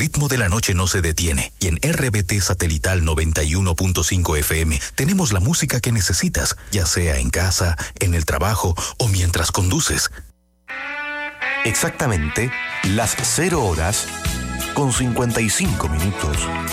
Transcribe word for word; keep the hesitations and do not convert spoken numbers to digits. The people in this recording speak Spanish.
ritmo de la noche no se detiene y en R B T Satelital noventa y uno punto cinco F M tenemos la música que necesitas, ya sea en casa, en el trabajo o mientras conduces. Exactamente las cero horas con cincuenta y cinco minutos.